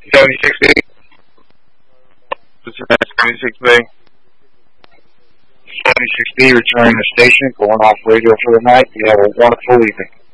76B. This is 76B. 76B, returning to station, going off radio for the night. You have a wonderful evening.